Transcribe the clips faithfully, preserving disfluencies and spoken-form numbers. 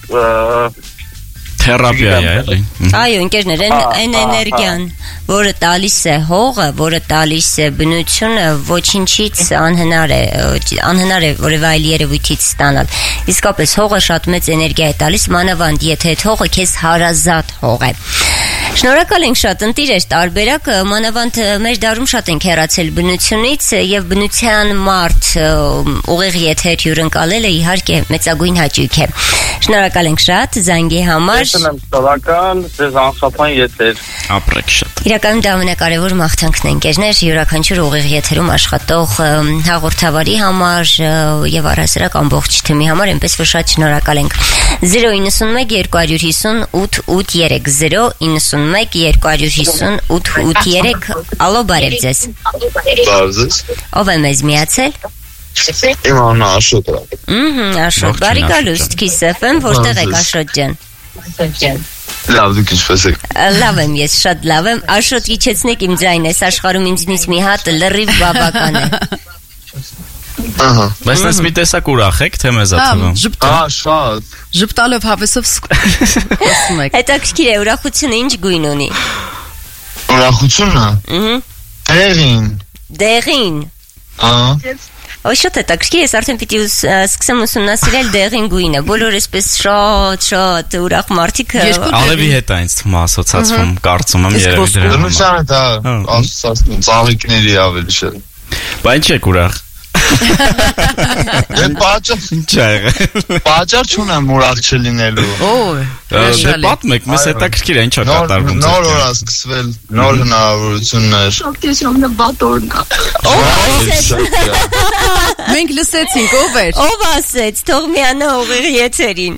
Թերապիա է, էլի։ Այո, ընկերներ, այն էներգիան, որը տալիս է հողը, որը տալիս է բնությունը, ոչինչից անհնար է, անհնար է որևէ այլ երևույթից ստանալ։ Իսկապես հողը շատ մեծ էներգիա է տալիս, մանավանդ եթե այդ հողը քեզ հարազատ հող է։ Շնորհակալ ենք շատ, ընտիրեր, տարբերակ, մանավանդ մեր դարում շատ ենք հեռացել բնությունից եւ բնության մարդ ուղիղ եթեր հյուրընկալելը իհարկե մեծագույն հաճույք է։ Շնորհակալ ենք շատ զանգի համար։ Շնորհակալ, ձեզ անխափան եթեր։ Ապրեք շատ։ Իրականում դա ամենակարևոր մաղթանքն է, ընկերներ, յուրաքանչյուր ուղիղ եթերում աշխատող հաղորդավարի համար եւ առհասարակ ամբողջ թիմի համար, այնպես որ շատ շնորհակալ ենք։ zero nine one two five eight eight three zero nine one two five eight eight three Ալո, բարև ձեզ։ Բարև ձեզ։ Ով է մեզ միացել։ Իմ անունը Աշոտ է։ Ահա, Աշոտ, բարի գալուստ Kiss F M, որտեղ եք Աշոտ ջան։ Լավ, դուք ինչպես եք։ Լավ եմ, ես շատ լավ եմ։ Աշոտ, իջեցնեք իմ ձայնը, այս աշխարհում ինձնից մի հատ լրիվ բավական է։ Ահա։ Բայց դες մի տեսակ ուրախ եք, թե մեզ աթվում։ Ահա, շատ։ Ժպտալով հավեսով սկսում եք։ Հետաքրքիր է, ուրախությունը ինչ գույն ունի։ Ուրախությունը։ Ահա։ Դեղին։ Դեղին։ Ահա։ Ո շատ հետաքրքիր, ես արդեն պիտի սկսեմ ուսումնասիրել դեղին գույնը։ Բոլորը այսպես շատ շատ ուրախ մարդիկ։ Ալևի հետ է ինձ թվում ասոցացվում, կարծում եմ երևի դրա։ Դրնության է դա, ասոցացվում, ծաղիկների ավելի շատ։ Բայց ինչ եք ուրախ։ Դե պատճառ Ինչ է եղել։ Պատճառ չունեմ ուրախ չլինելու։ Օ, Դե պատմեք, մեզ հետաքրքիր է, ինչ է կատարվում։ Նոր օր է սկսվել, նոր հնարավորություններ։ Մենք լսեցինք, ով էր։ Ով ասեց, թող միանա ուղիղ եթերին։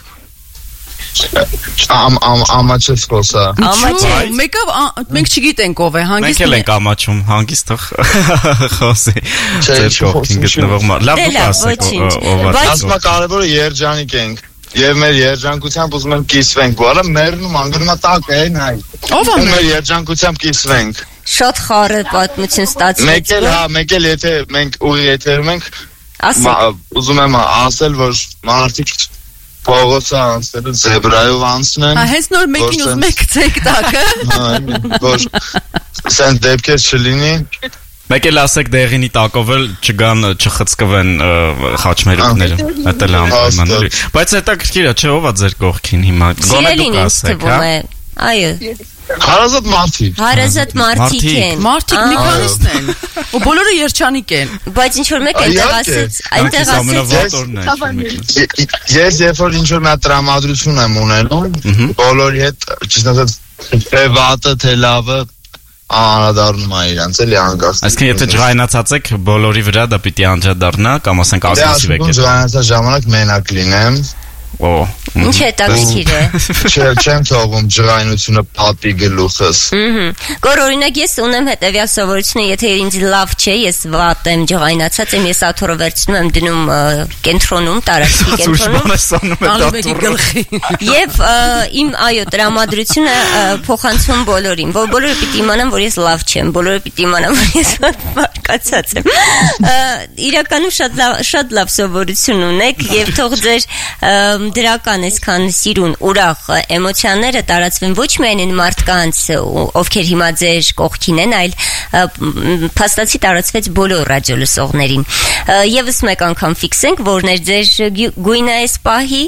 Ամ ամ ամաչես խոսա։ Ամաչես։ Մեկը մենք չգիտենք ով է, Մենք հանգիստ էլ ենք ամաչում, հանգիստ թող խոսի։ Չէ, Ձեր կողքին գտնվող մարդ։ Լավ դուք ասեք ով է։ Ասма կարևորը երջանիկ ենք։ Եվ մեր երջանկությամբ ուզում ենք կիսվենք, որը մերնում անգնում տակ է, նայ։ Ով է մեր երջանկությամբ կիսվենք։ Շատ խառը պատմություն ստացվեց։ Մեկ էլ, հա, մեկ էլ եթե մենք ուղի եթերում ենք, ուզում եմ ասել, որ մարդիկ փողոցը անցնելու զեբրայով անցնեն։ Հա, հենց նոր մեկին ուզում եք ցեք տակը։ Հա, որ սեն դեպքեր չլինի։ Մեկ էլ ասեք դեղինի տակով էլ չգան, չխցկվեն խաչմերուկները։ Դա էլ անպայման էլի։ Բայց հետաքրքիր է, չէ՞ ով է ձեր կողքին հիմա։ Գոնե դուք ասեք, հա։ Այո։ Հարազատ մարդիկ։ Հարազատ մարդիկ են։ Մարդիկ մի քանիստ են։ Ու բոլորը երջանիկ են։ Բայց ինչ որ մեկ այնտեղ ասեց, այնտեղ ասեց։ Ես երբ որ ինչ որ մի տրամադրություն եմ ունենում, բոլորի հետ, ճիշտ ասած, թե վատը, թե լավը անդրադառնում է իրանց էլի անկախ։ Այսինքն եթե ջղայնացած եք բոլորի վրա դա պիտի անդրադառնա կամ ասենք ագրեսիվ եք։ Դե ջղայնացած ժամանակ մենակ լինեմ։ Օ։ Ինչ հետաքրքիր է։ Չէ, չեմ թողում ջղայնությունը պատի գլուխս։ Ահա։ Գոր օրինակ ես ունեմ հետեւյալ սովորությունը, եթե ինձ լավ չէ, ես վատ եմ, ջղայնացած եմ, ես աթոռը վերցնում եմ դնում կենտրոնում, տարածքի կենտրոնում։ Ալբեկի գլխի։ Եվ իմ այո տրամադրությունը փոխանցում բոլորին, որ բոլորը պիտի իմանան, որ ես լավ չեմ, բոլորը պիտի իմանան, որ ես մարկացած եմ։ Իրականում շատ լավ շատ լավ սովորություն ունեք եւ թող ձեր դրական այսքան սիրուն, ուրախ էմոցիաները տարածվեն ոչ միայն այն մարդկանց, ովքեր հիմա ձեր կողքին են, այլ փաստացի տարածվեց բոլոր ռադիոլսողներին։ Եվս մեկ անգամ ֆիքսենք, որն էր ձեր գույնը այս պահի։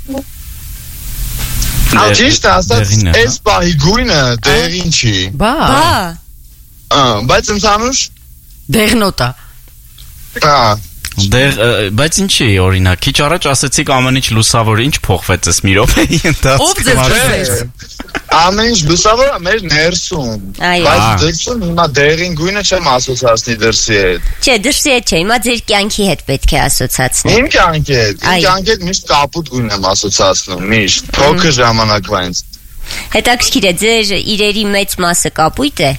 Ճիշտ ասած, այս պահի գույնը դեղին չի։ Բա։ Բա։ Բայց ընդհանուր դեղնոտա։ Հա։ Դեր, բայց ինչի օրինակ, քիչ առաջ ասեցիք ամեն ինչ լուսավոր, ինչ փոխվեց այս մի րոպեի ընթացքում։ Ով ձեզ փոխեց։ Ամեն ինչ լուսավոր է մեր ներսում։ Բայց դրսում հիմա դեղին գույնը չեմ ասոցացնի դրսի հետ։ Չէ, դրսի հետ չէ, հիմա ձեր կյանքի հետ պետք է ասոցացնել։ Իմ կյանքի հետ, իմ կյանքի հետ միշտ կապուտ գույն եմ ասոցացնում, միշտ, փոքր ժամանակվանից։ Հետաքրքիր է, ձեր իրերի մեծ մասը կապույտ է։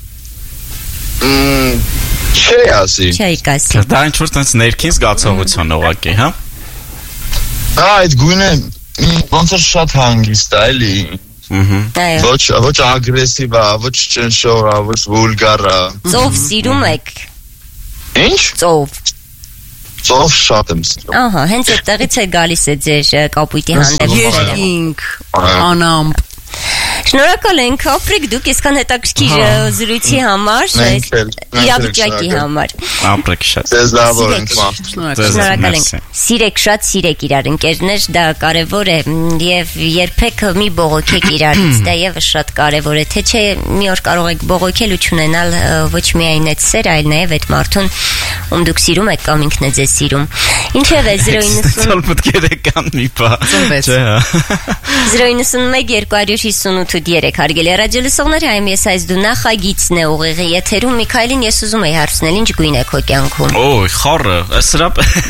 Մմ Չէ ասի։ Չէ ասի։ Դա ինչ որ տենց ներքին զգացողություն ուղղակի, հա։ Հա, այդ գույնը ոնց որ շատ հանգիստ է, էլի։ Ահա։ Ոչ ոչ ագրեսիվ է, ոչ ճնշող է, ոչ վուլգար է։ Ծով սիրում եք։ Ինչ։ Ծով։ ծով շատ եմ սիրում։ Ահա, հենց այդտեղից է գալիս է ձեր կապույտի հանդեպ։ Երկինք, անամպ։ Շնորհակալ ենք, ապրեք դուք այսքան հետաքրքիր զրույցի համար, իրավիճակի համար։ Ապրեք շատ։ Ձեզ լավ օր ենք, շնորհակալ ենք։ Սիրեք, շատ սիրեք իրար ընկերներ, դա կարևոր է եւ երբեք մի բողոքեք իրարից, դա եւս շատ կարևոր է, թե չէ մի օր կարող եք բողոքել ու չունենալ ոչ միայն այդ սեր, այլ նաեւ այդ մարդուն, ում դուք սիրում եք կամ ինքն է ձեզ սիրում։ Ինչեւ է զրո իննսուն Ցոլ պետք է կան մի բա։ Չէ։ զրո իննսունմեկ երկու հիսունութ երեք հարգելի ռադիոլսողներ, հայմ ես այս դու նախագիծն է ուղիղի եթերում Միքայելին ես ուզում եի հարցնել ինչ գույն է քո կյանքում։ Օй, խառը, սրա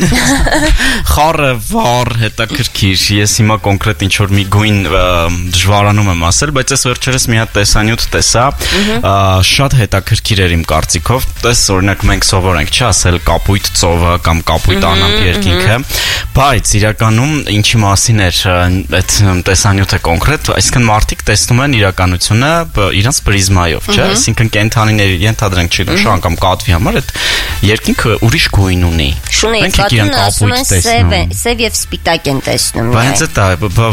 խառը վառ հետաքրքիր։ Ես հիմա կոնկրետ ինչ որ մի գույն դժվարանում եմ ասել, բայց ես վերջերս մի հատ տեսանյութ տեսա, շատ հետաքրքիր էր իմ կարծիքով։ Տես օրինակ մենք սովոր ենք չի ասել կապույտ ծովը կամ կապույտ անամպ երկինքը, բայց իրականում ինչի մասին էր այդ տեսանյութը կոնկրետ, այսինքն մարդիկ տեսնում են իրականությունը իրանց պրիզմայով, չէ՞, այսինքն կենթանիների ենթադրենք չի նշան կամ կատվի համար այդ երկինքը ուրիշ գույն ունի։ Շունի, կատուն ասում են սև է, սև եւ սպիտակ են տեսնում։ Բայց դա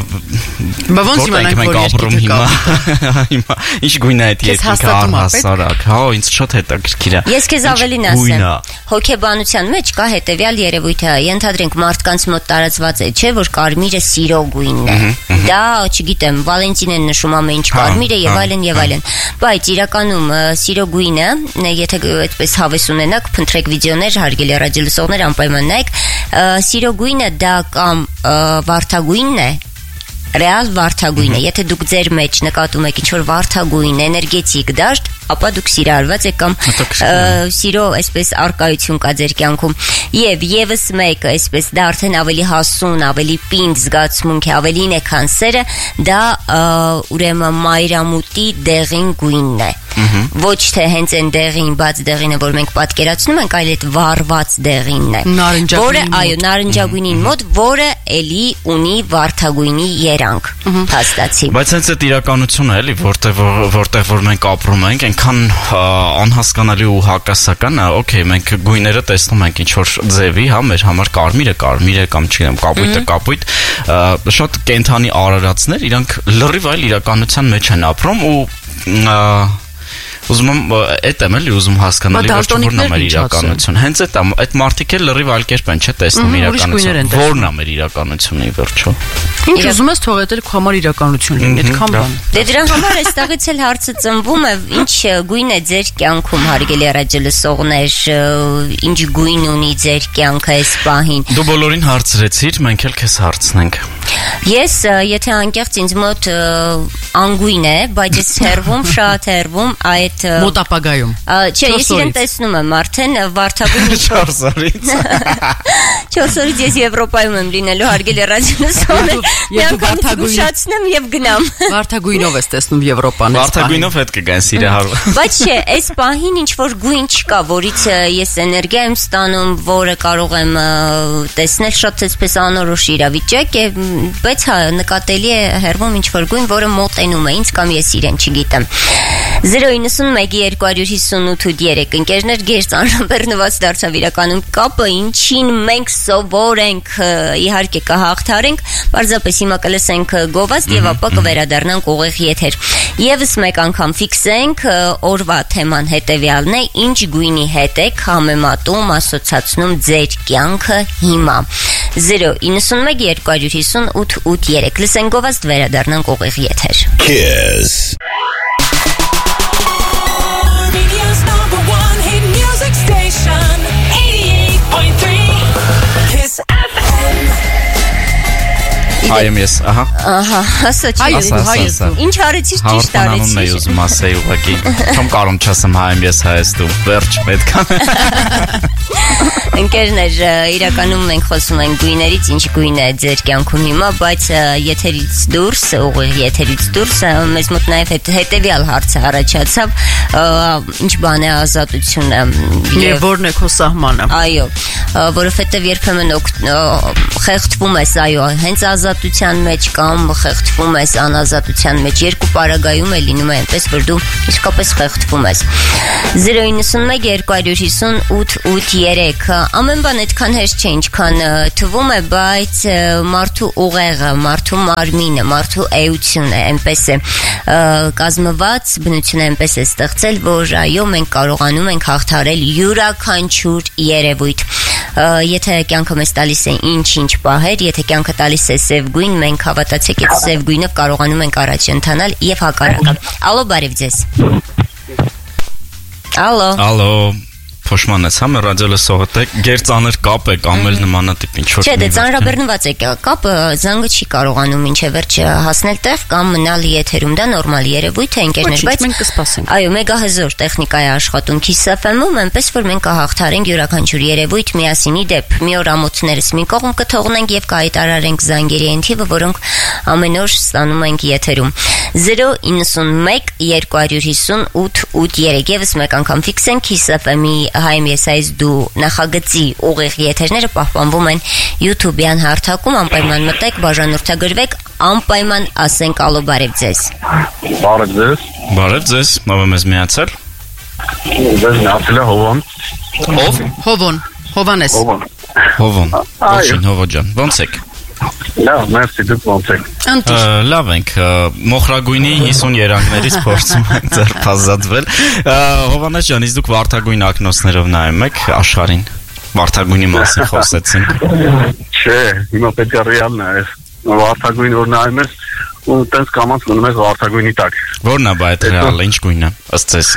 բա ոնց իմանանք որ ապրում հիմա հիմա ինչ գույն է այդ երկինքը առհասարակ, հա, ինձ շատ հետաքրքիր է։ Ես քեզ ավելին ասեմ, հոգեբանության մեջ կա հետեւյալ երևույթը, ենթադրենք մարդկանց մոտ տարածված է, չէ՞ որ կարմիրը սիրո գույնն է։ Դա, չգիտեմ, Վալենտին են նշում ամեն ինչ կարմիր է եւ այլն եւ այլն։ Բայց իրականում սիրո գույնը, եթե այդպես հավես ունենաք, փնտրեք վիդեոներ, հարգելի ռադիոլսողներ, անպայման նայեք, սիրո գույնը դա կամ վարդագույնն է, ռեալ վարդագույն է։ Եթե դուք ձեր մեջ նկատում եք ինչ-որ վարդագույն, էներգետիկ դաշտ, ապա դուք սիրարված եք կամ սիրո այսպես արկայություն կա ձեր կյանքում։ Եվ եւս մեկը, այսպես դա արդեն ավելի հասուն, ավելի պինդ զգացմունք է, ավելին է քան սերը, դա ուրեմն մայրամուտի դեղին գույնն է։ Ոչ թե հենց այն դեղին, բաց դեղինը, որ մենք պատկերացնում ենք, այլ այդ վառված դեղինն է։ Որը, այո, նարնջագույնին մոտ, որը էլի ունի վարդագույնի երանգ։ Հաստացի։ Բայց հենց այդ իրականությունն է, էլի, որտեղ որտեղ որ մենք ապրում ենք, այնքան անհասկանալի ու հակասական է, օքեյ, մենք գույները տեսնում ենք ինչ որ ձևի, հա, մեր համար կարմիրը կարմիր է կամ չգիտեմ, կապույտը կապույտ, շատ կենթանի արարածներ, իրանք լրիվ այլ իրականության մեջ են ապրում ու Ուզում եմ այդ եմ էլի ուզում հասկանալ որ որն է մեր իրականություն։ Հենց այդ այդ մարդիկ էլ լրիվ այլ կերպ են չէ տեսնում իրականությունը։ Որն է մեր իրականությունը ի վերջո։ Ինչ ուզում ես թողել էլ քո համար իրականություն լինի, այդքան բան։ Դե դրա համար այստեղից էլ հարցը ծնվում է, ինչ գույն է ձեր կյանքում հարգելի ռադիոլսողներ, ինչ գույն ունի ձեր կյանքը այս պահին։ Դու բոլորին հարցրեցիր, մենք էլ քեզ հարցնենք։ Ես եթե անկեղծ ինձ մոտ անգույն է, բայց ես հերվում, շատ հերվում այդ մոտ ապագայում։ Չէ, ես իրեն տեսնում եմ արդեն վարդագույնի չորս օրից։ չորս օրից ես Եվրոպայում եմ լինելու հարգելի ռադիոլսողներ։ Ես վարդագույնացնեմ եւ գնամ։ Վարդագույնով ես տեսնում Եվրոպան։ Վարդագույնով հետ կգան սիրահարව։ Բայց չէ, այս պահին ինչ որ գույն չկա, որից ես էներգիա եմ ստանում, որը կարող եմ տեսնել շատ այսպես անորոշ իրավիճակ է, բայց հա նկատելի է հերվում ինչ որ գույն, որը մոտենում է ինձ կամ ես իրեն չգիտեմ։ zero nine one two five eight երեք ընկերներ գերց անբեռնված դարձավ իրականում կապը ինչին մենք սովոր ենք իհարկե կհաղթարենք պարզապես հիմա կլսենք գովազդ եւ ապա կվերադառնանք ուղիղ եթեր եւս մեկ անգամ ֆիքսենք օրվա թեման հետեւյալն է ինչ գույնի հետ եք համեմատում ասոցացնում ձեր կյանքը հիմա zero nine one two five eight eight լսենք գովազդ վերադառնանք ուղիղ եթեր Kiss eighty-eight point three Kiss F M Հայեմ ես, ահա։ Ահա, ասա չի։ Ասա, ասա։ Ինչ արեցիր ճիշտ արեցիր։ Հարցանունն է ուզում ասեի ուղղակի։ Չեմ կարող չասեմ հայեմ ես հայես դու։ Վերջ պետք է։ Ընկերներ, իրականում մենք խոսում ենք գույներից, ինչ գույն է ձեր կյանքում հիմա, բայց եթերից դուրս, ուղիղ եթերից դուրս մեզ մոտ նաև հետևյալ հարցը առաջացավ, ինչ բան է ազատությունը եւ որն է քո սահմանը։ Այո, որովհետեւ երբեմն խեղդվում ես, այո, հենց ազատության մեջ կամ խեղդվում ես անազատության մեջ, երկու պարագայում է լինում է այնպես, որ դու իսկապես խեղդվում ես։ zero nine one two five eight eight eight գիտեք, ամեն բան այդքան հեշտ չէ, ինչքան թվում է, բայց մարդու ուղեղը, մարդու մարմինը, մարդու էությունը այնպես է կազմված, բնությունը այնպես է ստեղծել, որ այո, մենք կարողանում ենք հաղթարել յուրաքանչյուր երևույթ։ Եթե կյանքը մեզ տալիս է ինչ-ինչ պահեր, եթե կյանքը տալիս է սև գույն, մենք հավատացեք, այդ սև գույնով կարողանում ենք առաջ ընթանալ եւ հակառակը։ Ալո, բարև ձեզ։ Ալո։ Ալո, փոշմանեց, հա, ռադիո լսողը գերծանր կապ է կամ էլ նմանատիպ ինչ-որ։ Չէ, դե ծանրաբեռնված է կապը, զանգը չի կարողանում ինչե վերջ հասնել տեղ կամ մնալ եթերում, դա նորմալ երևույթ է, ընկերներ, բայց մենք կսպասենք։ Այո, մեգահզոր տեխնիկա է աշխատում Kiss F M-ում, այնպես որ մենք կհաղթարենք յուրաքանչյուր երևույթ միասինի դեպ։ Մի օր ամոթներս մի կողմ կթողնենք եւ կհայտարարենք զանգերի այն թիվը, որոնք ամեն օր ստանում ենք եթերում։ zero nine one two five eight eight three Եվս մեկ անգամ ֆիքսենք Kiss F M-ի Հայ Մեսայից դու նախագծի ուղիղ եթերները պահպանվում են YouTube-յան հարթակում, անպայման մտեք, բաժանորդագրվեք, անպայման ասենք ալո, բարև ձեզ։ Բարև ձեզ։ Բարև ձեզ, ով է մեզ միացել։ Ձեզ միացել է Հովան։ Ով։ Հովոն, Հովանես։ Հովան։ Հովոն։ Ողջույն Հովո ջան, ո՞նց եք։ Լավ, մերսի, դուք ո՞նց եք։ Անտուր։ Լավ ենք, մոխրագույնի հիսուն երանգներից փորձում ենք ձերբազատվել։ Հովանես ջան, իսկ դուք վարդագույն ակնոցներով նայում եք աշխարհին։ Վարդագույնի մասին խոսեցինք։ Չէ, հիմա պետք է ռեալ նայես։ Վարդագույն որ նայում ես, ու տես կամած գնում ես վարդագույնի տակ։ Որն է բա այդ ռեալը, ինչ գույն է, ըստ ձեզ։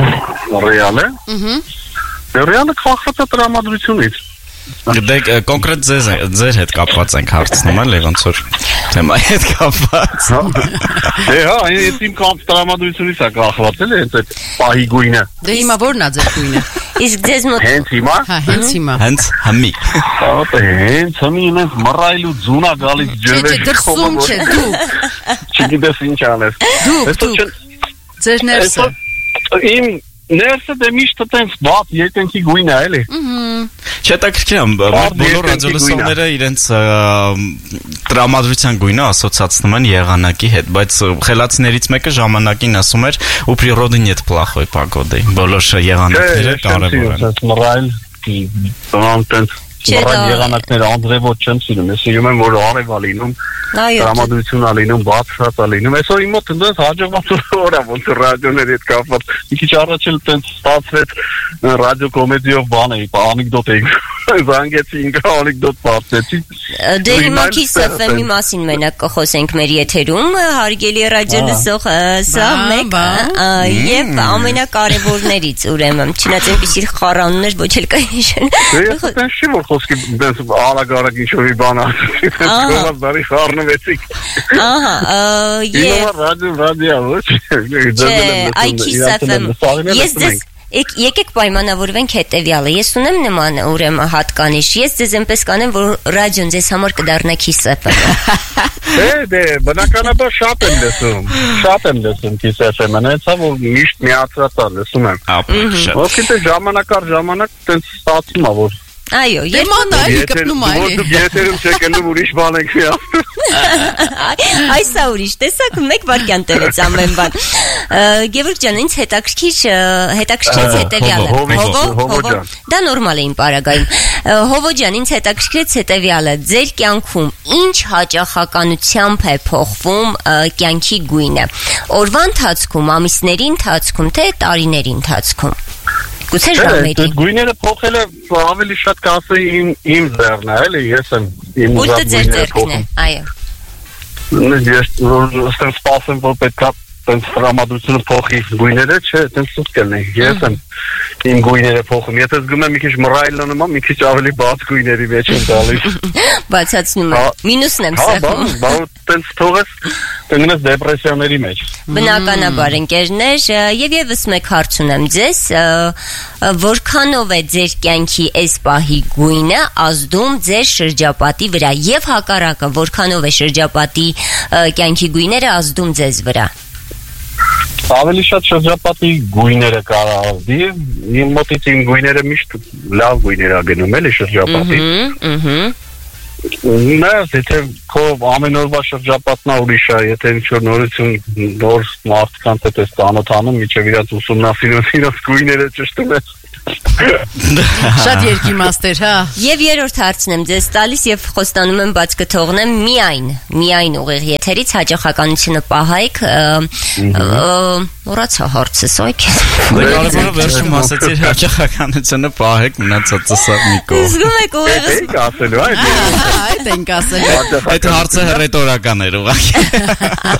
Ռեալը։ Ահա։ Ռեալը կախված է տրամադրությունից։ Դե կոնկրետ ձեզ ձեր հետ կապված ենք հարցնում, էլի ոնց որ թեմայի հետ կապված։ Դե հա, այդ իմ կամ տրամադրությունից է կախված էլի այդ պահի գույնը։ Դե հիմա որն է ձեր գույնը։ Իսկ ձեզ մոտ Հենց հիմա։ Հա, հենց հիմա։ Հենց համի։ Ապա հենց հիմի ինձ մռայլու ձունա գալիս Չէ, ջրվեժ։ չէ, դրսում չէ, դու։ Չգիտես ինչ անես։ Դու, դու։ Ձեր ներսը։ Իմ ներսը դե միշտ տենց բաց երկնքի գույն է էլի։ Չետաքրքիր եմ, բոլոր ռադիոլսողները իրենց տրամադրության գույնը ասոցացնում են եղանակի հետ, բայց խելացիներից մեկը ժամանակին ասում էր ու природы нет плохой погоды։ Բոլոր եղանակները կարևոր են։ Մռայլ, բան տենց եղանակները անդրևոտ չեմ սիրում, ես սիրում եմ որ արև ա լինում, տրամադրություն ա լինում, բացրած ա լինում, այսօր իմ մոտ ընդես հաջողված օր ա ոնց ռադիոների հետ կապված, մի քիչ առաջ էլ տենց ստացվեց ռադիո կոմեդիով բան էի, անեկդոտ էի զանգեցի ինքը անեկդոտ պատմեցի։ Դե հիմա Kiss F M-ի մասին մենակ կխոսենք մեր եթերում, հարգելի ռադիո լսող, սա մեկ եւ ամենակարևորներից ուրեմն, չնայած այնպիսի խառանումներ ոչ էլ կհիշեն։ Դե տենց չի որ խոսքի դες արագ-արագ ինչ-որ բան ասեցի, դες բարի խառնվեցիք։ Ահա, եւ ռադիո ռադիո ոչ։ Այ Kiss F M։ Ես դες Եկեք պայմանավորվենք հետևյալը։ Ես ունեմ նման ուրեմն հատկանիշ։ Ես ձեզ այնպես կանեմ, որ ռադիոն ձեզ համար կդառնա Kiss F M։ Դե, դե, բնականաբար շատ եմ լսում։ Շատ եմ լսում Kiss F M-ը, հենց որ միշտ միացած եմ լսում եմ։ Ապա շատ։ Ոսկե դե ժամանակ առ ժամանակ տենց ստացվում է որ Այո, երբ այլի կպնում այլի։ Դու եթերում չեկնում ուրիշ բան եք միացնում։ Այս է ուրիշ, տեսակ մեկ վարքյան տևեց ամեն բան։ Գևորգ ջան, ինձ հետաքրքիր հետաքրքրեց հետևյալը։ Հովո, դա նորմալ է իմ պարագայում։ Հովո ջան, ինձ հետաքրքրեց հետևյալը։ Ձեր կյանքում ինչ հաճախականությամբ է փոխվում կյանքի գույնը։ Օրվա ընթացքում, ամիսների ընթացքում, թե տարիների ընթացքում։ Գուցե ժամերի։ Այդ գույները փոխելը ավելի շատ կասեի իմ իմ ձեռն է, էլի, ես եմ իմ Ուստը ձեր ձեռքն է, այո։ Ես որ սպասեմ որ պետքա տենց տրամադրությունը փոխի գույները, չէ, տենց սուտ կլինի։ Ես եմ իմ գույները փոխում։ Եթե զգում եմ մի քիչ մռայլ լինում, մի քիչ ավելի բաց գույների մեջ եմ գալիս։ Բացացնում եմ։ Մինուսն եմ սեղմում։ Հա, բա տենց թողես Տնես դեպրեսիաների մեջ։ Բնականաբար ընկերներ, եւ եւս մեկ հարց ունեմ ձեզ, որքանով է ձեր կյանքի այս պահի գույնը ազդում ձեր շրջապատի վրա եւ հակառակը, որքանով է շրջապատի կյանքի գույները ազդում ձեզ վրա։ Ավելի շատ շրջապատի գույները կարողի, իմ մոտից իմ գույները միշտ լավ գույներ ա գնում էլի շրջապատի։ Ահա, Նայած, եթե քո ամեն օրվա շրջապատն ուրիշ է, եթե ինչ-որ նորություն նոր մարդկանց հետ ես ծանոթանում, միջև իրաց ուսումնասիրում, իրաց գույները ճշտում ես։ Շատ երկիմաստեր, հա։ Եվ երրորդ հարցն եմ ձեզ տալիս եւ խոստանում եմ բաց կթողնեմ միայն, միայն ուղիղ եթերից հաջողականությունը պահայք, մոռացա հարցս, այք։ Կարևորը վերջում ասացիր հաջողականությունը պահեք, մնացածը սա Նիկո։ Զգում եք ուղիղ։ Այդ ասելու, այդ։ Այդ ենք ասելու։ Այդ հարցը ռետորական էր ուղղակի։